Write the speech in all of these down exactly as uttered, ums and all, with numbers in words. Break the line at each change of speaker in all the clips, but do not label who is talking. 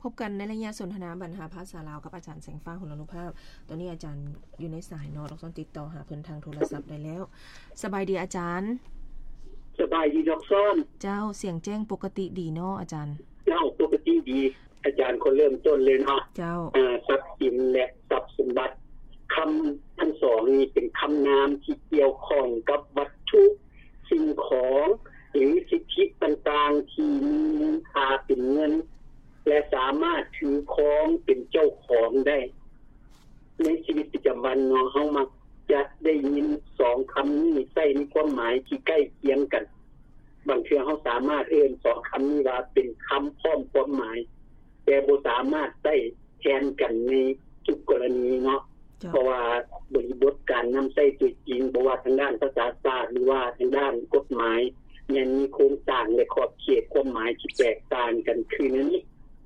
พบกันในระยะสนทนาบรรหาภาษาลาวกับอาจารย์แสงฟ้าหุลานุภาพตอนนี้อาจารย์อยู่ในสายเนาะเราต้องติดต่อหาเพิ่นทางโทรศัพท์ได้แล้วสบายดีอาจารย์
สบายดีดอกซ้อน
เจ้าเสียงแจ้งปกติดีเนาะอาจารย์
เจ้าปกติดีอาจารย์คนเริ่มต้นเลยเนาะ
เจ้า
อ่าทรัพย์สินและทรัพย์สมบัติคำทั้งสองนี้เป็นคำนามที่เกี่ยวข้องกับวัตถุสิ่งของหรือสิทธิต่างๆที่มีมูลค่าเป็นเงินและสามารถถือครองเป็นเจ้าของได้ในชีวิตประจำวันเนาะเฮามักจะได้ยินสองคำนี้ใช้ในความหมายที่ใกล้เคียงกันบางเทื่อเฮาสามารถเอิ้นสองคำนี้ว่าเป็นคำพร้อมความหมายแต่บ่สามารถใช้แทนกันในทุกกรณีเนาะเพราะว่าบริบทการนำใช้ตัวจริงบ่ว่าทางด้านภาษาศาสตร์หรือว่าทางด้านกฎหมายยังมีโครงสร้างและขอบเขตความหมายที่แตกต่างกันคือนี้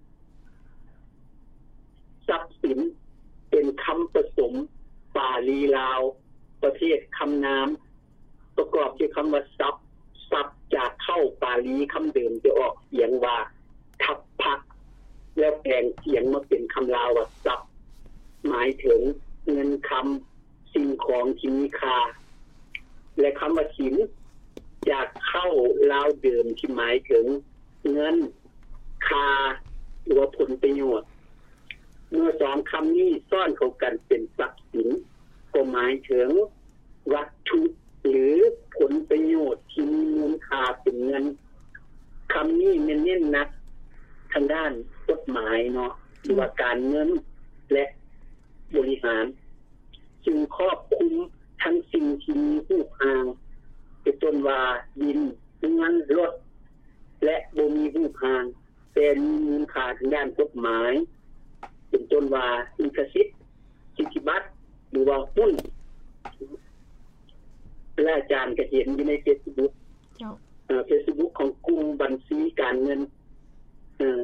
ทรัพย์สินเป็นคำผสมปาลีลาวประเภทคำนามประกอบด้วยคำว่าทรัพย์ทรัพย์จากเข้าปาลีคำเดิมจะออกเสียงว่าทัพพะแล้วแปลงเสียงมาเป็นคำลาวว่าทรัพย์หมายถึงเงินคำสิ่งของที่มีค่าและคำว่าสินจากเข้าลาวเดิมที่หมายถึงเงินค่าหรือว่าผลประโยชน์เมื่อสองคำนี้ซ่อนเข้ากันเป็นทรัพย์สินก็หมายถึงวัตถุหรือผลประโยชน์ที่มีมูลค่าเป็นเงินคำนี้เน้นๆนักทางด้านกฎหมายเนาะหรือว่าการเงินและบริหารจึงครอบคลุมทั้งสิ่งที่มีรูปร่างเป็นต้นว่าดินเงินรถและบ่มีรูปร่างแต่มีมูลค่าทางด้านกฎหมายเป็นต้นว่าลิขสิทธิ์สิทธิบัตรหรือว่าหุ้นและอาจารย์ก็เห็นอยู่ใน Facebook เจ้าเอ่อ Facebook ของกลุ่มบัญชีการเงินเอ่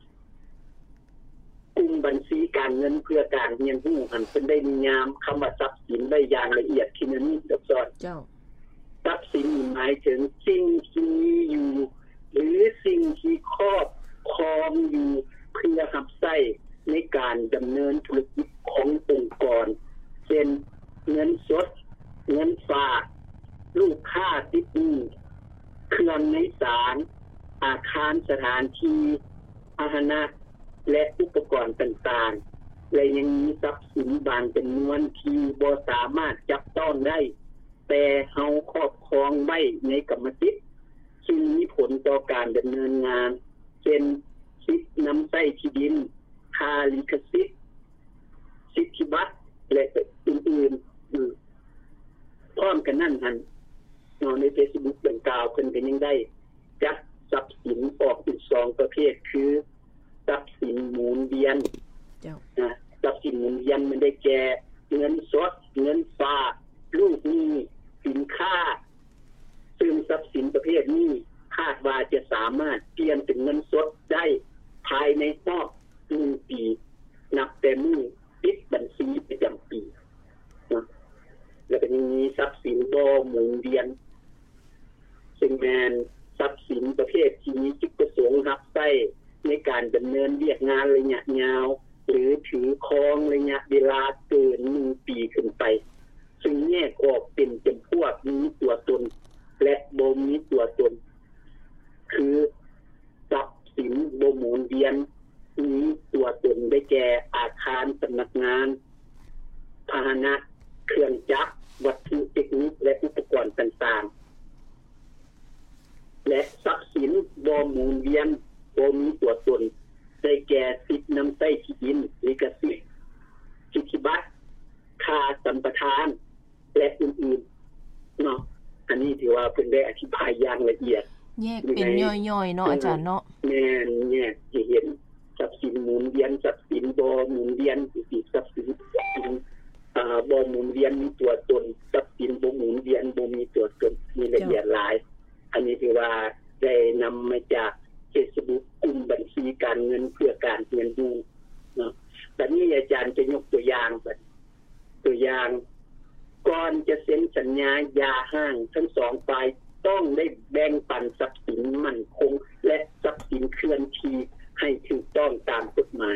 อกลุ่มบัญชีการเงินเพื่อการเรียนรู้อันเป็นได้นิยามคำว่าทรัพย์สินได้อย่างละเอียดที่นั้นนี่ดอกซ้อน
เจ้า
ทรัพย์สินหมายถึงสิ่งที่มีอยู่หรือสิ่งที่ครอบครองอยู่เพื่อรับใช้ในการดำเนินธุรกิจขององค์กรเช่นเงินสดเงินฝากลูกค้าติดหนี้เครื่องในศาลอาคารสถานที่พาหนะและอุปกรณ์ต่างๆและยังมีทรัพย์สินบางจำนวนที่บ่สามารถจับต้องได้แต่เฮาครอบครองไว้ในกรรมสิทธิ์ซึ่งมีผลต่อการดำเนินงานเช่นสิทธินำใช้ที่ดินค่าลิขสิทธิ์สิทธิบัตรและอื่นๆพร้อมกันนั่นหั่นใน Facebook ดังกล่าวเพิ่นก็ยังได้จัดทรัพย์สินออกเป็นสองประเภทคือทรัพย์สินหมุนเวียนเจ้านะทรัพย์สินหมุนเวียนมันได้แก่เงินสดเงินฝากลูกหนี้สินค้าซึ่งทรัพย์สินประเภทนี้คาดว่าจะสามารถเปลี่ยนเป็นเงินสดได้ภายในรอบหนึ่งปีนับแต่มื้อปิดบัญชีประจำปีนะแล้วก็ยังมีทรัพย์สินบ่หมุนเวียนซึ่งแม่นทรัพย์สินประเภทที่มีจุดประสงค์รับใช้ในการดำเนินเรียกงานระยะยาวหรือถือครองระยะเวลาเกินหนึ่งปีขึ้นไปซึ่งแยกออกเป็นจำพวกมีตัวตนและบ่มีตัวตนคือทรัพย์สินบ่หมุนเวียนมีตัวตนได้แก่อาคารสำนักงานพาหนะเครื่องจักรวัตถุเทคนิคและอุปกรณ์ต่างๆและทรัพย์สินบ่หมุนเวียนบ่มีตัวตนได้แก่สิทธินำใช้ที่ดินลิขสิทธิ์สิทธิบัตรค่าสัมปทานและอื่นๆเนาะอันนี้ถือว่าเพิ่นได้อธิบายอย่างละเอียด
แยกเป็นย่อยๆเนาะอาจารย์เนาะ
แม่นแยกสิเห็นทรัพย์สินหมุนเวียนทรัพย์สินบ่หมุนเวียนอีกทรัพย์สินอ่าบ่หมุนเวียนมีตัวตนทรัพย์สินบ่หมุนเวียนบ่มีตัวตนมีละเอียดหลายอันนี้ถือว่าได้นำมาจาก Facebook กลุ่มบัญชีการเงินเพื่อการเรียนรู้เนาะแต่นี้อาจารย์จะยกตัวอย่างแบบตัวอย่างก่อนจะเซ็นสัญญายาห้างทั้งสองฝ่ายต้องได้แบ่งปันทรัพย์สินมั่นคงและทรัพย์สินเคลื่อนที่ให้ถูกต้องตามกฎหมาย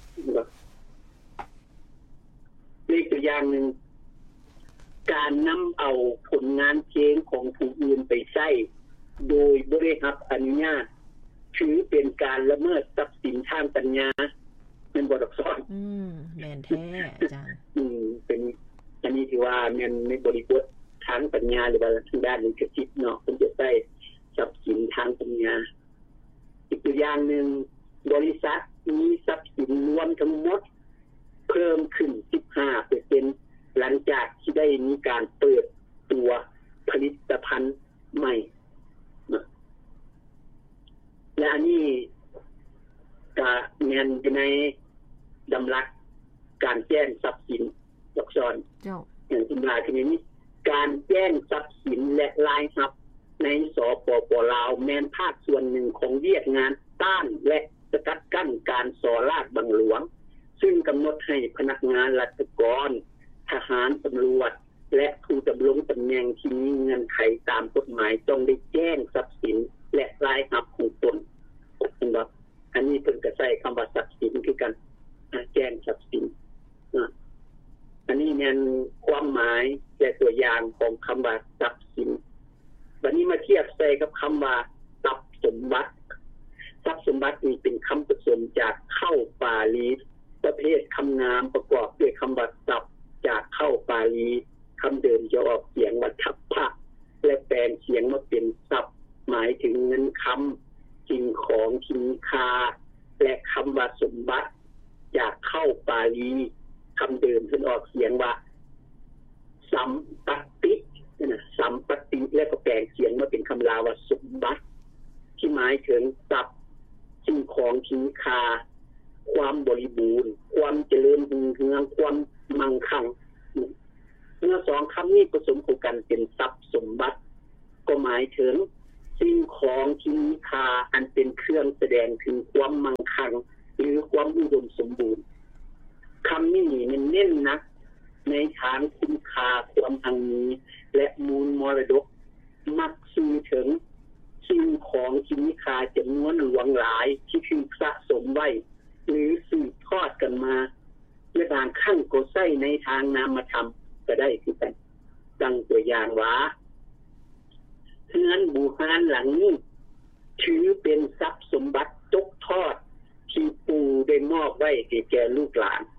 นี่ตัวอย่างหนึ่งการนำเอาผลงานเพลงของผู้อื่นไปใช้โดยบ่ได้รับอนุญาตถือเป็นการละเมิดทรัพย์สินทางปัญญาเป็นบทอักษร
อืมแม่นแท้อาจารย์
อืมเป็นอันนี้ที่ว่ามันในบริบททางปัญญาหรือว่าทางด้านลิขสิทธิ์เนาะเพิ่นจะใช้ทรัพย์สินทางปัญญาอีกตัวอย่างนึงบริษัทมีทรัพย์สินรวมทั้งหมดเพิ่มขึ้น สิบห้าเปอร์เซ็นต์ หลังจากที่ได้มีการเปิดตัวผลิตภัณฑ์ใหม่นะและอันนี้ก็แม่นอยู่ในดำรักการแจ้งทรัพย์สินอักษร
เจ้า
อย่างที่มาคือนี้การแจ้งทรัพย์สินและรายรับในสปป.ลาวแม่นภาคส่วนหนึ่งของเวียกงานต้านและสกัดกั้นการส่อราษฎร์บังหลวงซึ่งกำหนดให้พนักงานราชการทหารตำรวจและผู้ดำรงตำแหน่งที่มีเงื่อนไขตามกฎหมายต้องได้แจ้งทรัพย์สินและรายรับของตนเห็นบ่อันนี้เพิ่นก็ใช้คำว่าทรัพย์สินคือกันแจ้งทรัพย์สินอันนี้แม่นความหมายและตัวอย่างของคำว่าทรัพย์สินวันนี้มาเทียบใส่กับคำว่าทรัพย์สมบัติทรัพย์สมบัตินี้เป็นคำผสมจากเข้าปาลีประเภทคำนามประกอบด้วยคำว่าทรัพย์จากเข้าปาลีคำเดิมจะออกเสียงว่าทัพพะและแปลงเสียงมาเป็นทรัพย์หมายถึงเงินคำสิ่งของที่มีค่าและคำว่าสมบัติจากเข้าปาลีคำเดิมจะออกเสียงว่าสัมปตินะสัมปติและก็แปลงเสียงมาเป็นคำลาวว่าสมบัติที่หมายถึงทรัพย์สิ่งของที่มีค่าความบริบูรณ์ความเจริญรุ่งเรืองความมั่งคั่งเมื่อสองคำนี้ผสมกันเป็นทรัพย์สมบัติก็หมายถึงสิ่งของที่มีค่าอันเป็นเครื่องแสดงถึงความมั่งคั่งหรือความอุดมสมบูรณ์คำนี้มันเน้นนะในทางคุณค่าความพังมีและมูลมรดกมักสื่อถึงสิ่งของที่มีค่าจำนวนหลวงหลายที่ถูกสะสมไว้หรือสืบทอดกันมาและบางครั้งก็ใช้ในทางนามธรรมก็ได้คือกันดังตัวอย่างว่าเฮือนบูหานหลังนี้ถือเป็นทรัพย์สมบัติตกทอดที่ปู่ได้มอบไว้แก่ลูกหลาน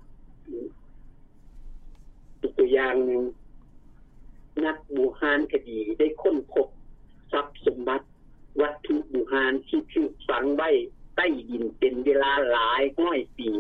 ตัวอย่างหนึ่งนักบูหานคดีได้ค้นพบทรัพย์สมบัติวัตถุบูหานที่ถูกฝังไว้ใต้ดินเป็นเวลาหลายร้อยปี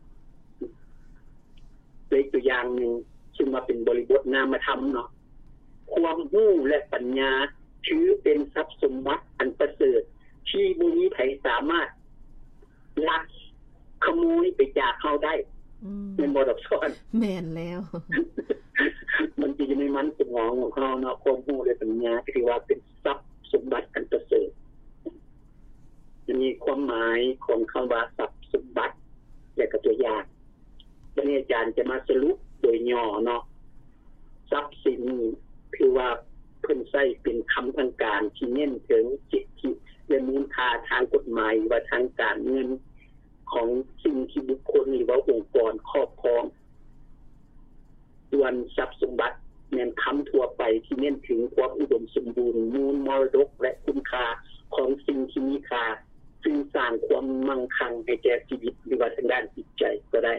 เลยตัวอย่างหนึ่งซึ่งมาเป็นบริบทนามธรรมเนาะความรู้และปัญญาถือเป็นทรัพย์สมบัติอันประเสริฐที่บ่มีใครสามารถลักขโมยไปจากเขาได้เป็นบ่ดอกซ้อน
แม่นแล้ว
มันจะอยู่ในมันสมองของเขาเนาะความรู้และปัญญาที่ว่าเป็นทรัพย์สมบัติอันประเสริฐจะมีความหมายของคำว่าทรัพย์สมบัติและก็ตัวอย่างวันนี้อาจารย์จะมาสรุปโดยย่อเนาะทรัพย์สินคือว่าเพิ่นใช้เป็นคำทางการที่เน้นถึงสิทธิและมูลค่าทางกฎหมายว่าทางการเงินของสิ่งที่บุคคลหรือว่าองค์กรครอบครองส่วนทรัพย์สมบัติแม่นคำทั่วไปที่เน้นถึงความอุดมสมบูรณ์มูลมรดกและคุณค่าของสิ่งที่มีค่าซึ่งสร้างความมั่งคั่งให้แก่ชีวิตหรือว่าทางด้านจิตใจก็ได้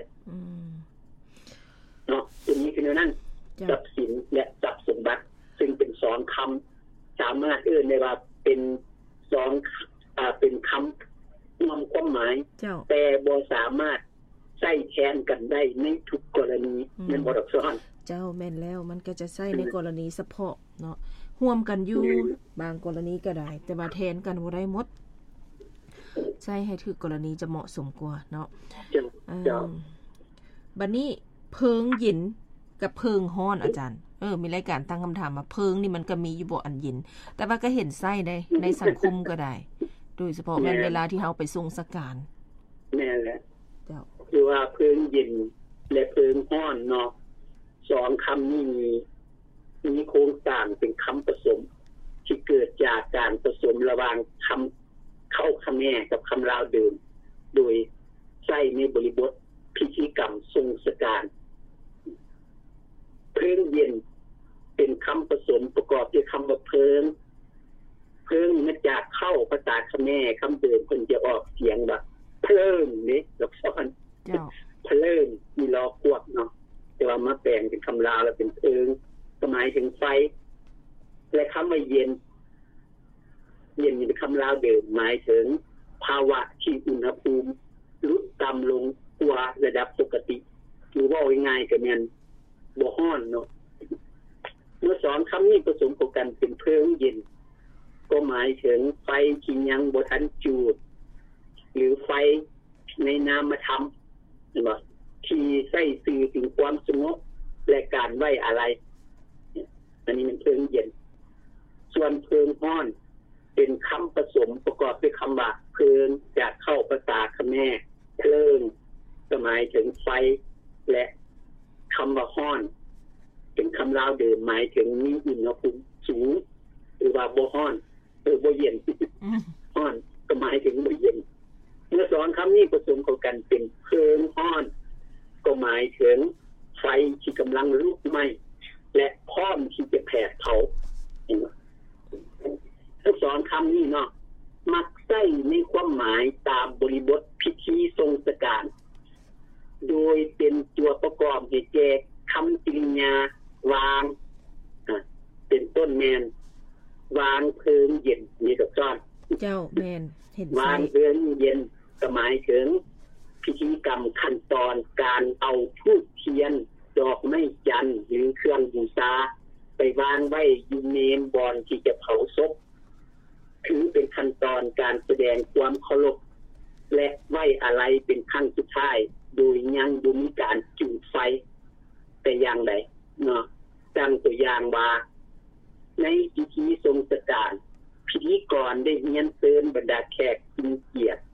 เนาะตรงนี้คือนั้นทรัพย์สินและทรัพย์สมบัติซึ่งเป็นสองคำสามารถเอ่ยได้ว่าเป็นสองอ่าเป็นคำรวมความหมายแต่บ่สามารถใช้แทนกันได้ในทุกกรณีแม่นบ่ดอกซ้อน
เจ้าแม่นแล้วมันก็จะใช้ในกรณีเฉพาะเนาะร่วมกันอยู่บางกรณีก็ได้แต่ว่าแทนกันบ่ได้หมดใช้ให้ถูกกรณีจะเหมาะสมกว่าเนาะจ้าบัดนี้เพิงเย็นกับเพิงร้อนอาจารย์เออมีรายการตั้งคำถามมาเพิงนี่มันก็มีอยู่บ่อันเย็นแต่ว่าก็เห็นไส้ได้ในสังคมก็ได้โดยเฉพาะแม่นเวลาที่เฮาไปทรงสการ
แม่นแหละเจ้าคือว่าเพิงเย็นและเพิงร้อนเนาะสองคำนี้มีมีโครงสร้างเป็นคำผสมที่เกิดจากการผสมระหว่างคำเข้าคำแม่กับคำลาวเดิมโดยใช้ในบริบทพิธีกรรมทรงสการเพลิงเย็นเป็นคำผสมประกอบด้วยคำว่าเพลิงเพลิงมาจากเข้าภาษาเขมรคำเดิมคนจะออกเสียงแบบเพลิงนี่ลักษณะ
เจ้า
เพลิงมีล้อควบเนาะแต่ว่ามาแปลงเป็นคำลาวแล้วเป็นเพลิงหมายถึงไฟและคำว่าเย็นเย็นเป็นคำลาวเดิมหมายถึงภาวะที่อุณหภูมิลดต่ำลงกว่าระดับปกติหรือว่าง่ายๆก็แม่นบ่ร้อนเนาะเมื่อสองคำนี้ผสมกันเป็นเพลิงเย็นก็หมายถึงไฟที่ยังบ่ทันจูดหรือไฟในนามธรรมเห็นบ่ที่ใช้สื่อถึงความสงบและการไว้อะไรอันนี้มันเพลิงเย็นส่วนเพลิงร้อนเป็นคำผสมประกอบด้วยคำว่าเพลิงจากเข้าภาษาเขมรเพลิงหมายถึงไฟและคำว่าร้อนเป็นคำลาวเดิมหมายถึงมีอุณหภูมิสูงหรือว่าบ่ร้อนหรือบ่เย็นร้อนก็หมายถึงบ่เย็นเมื่อสองคำนี้ผสมเข้ากันเป็นเพลิงร้อนก็หมายถึงไฟที่กำลังลุกไหม้และพร้อมที่จะแผดเผาเห็นไหมทั้งสองคำนี้เนาะมักใช้ในความหมายตามบริบทพิธีทรงสการโดยเป็นตัวประกอบให้แก่คำกริยาวางเป็นต้นแมนวางเพลิงเย็นนี่ก็จ้อน
เจ้าแมนเห็น
วางเพลิงเย็นก็หมายถึงพิธีกรรมขั้นตอนการเอาธูปเทียนดอกไม้จันทร์หรือเครื่องบูชาไปวางไว้อยู่เมนบอนที่จะเผาศพถือเป็นขั้นตอนการแสดงความเคารพและไว้อาลัยเป็นครั้งสุดท้ายโดยยังบ่มีการจุดไฟแต่อย่างใดเนาะดังตัวอย่างว่าในพิธีทรงสการพิธีกรได้เรียนเชิญบรรดาแขกผู้มีเกียรติ